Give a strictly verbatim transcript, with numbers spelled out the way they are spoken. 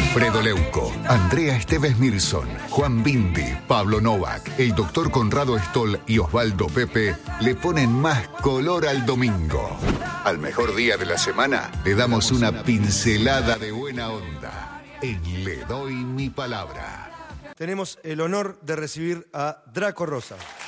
Alfredo Leuco, Andrea Esteves Mirson, Juan Bindi, Pablo Novak, el doctor Conrado Stoll y Osvaldo Pepe le ponen más color al domingo. Al mejor día de la semana le damos una pincelada de buena onda en Le Doy Mi Palabra. Tenemos el honor de recibir a Draco Rosa.